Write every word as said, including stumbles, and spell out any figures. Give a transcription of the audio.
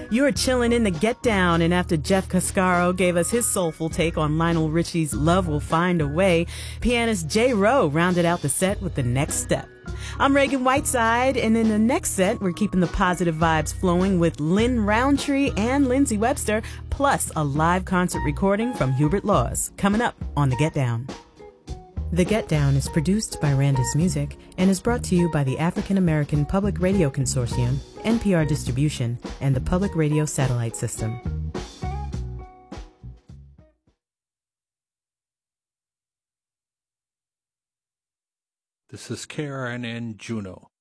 You are chilling in the Get Down, and after Jeff Cascaro gave us his soulful take on Lionel Richie's Love Will Find a Way, pianist Jay Rowe rounded out the set with The Next Step. I'm Reagan Whiteside, and in the next set, we're keeping the positive vibes flowing with Lynn Roundtree and Lindsay Webster, plus a live concert recording from Hubert Laws, coming up on The Get Down. The Get Down is produced by Randus Music and is brought to you by the African American Public Radio Consortium, N P R Distribution, and the Public Radio Satellite System. This is K R N N Juneau.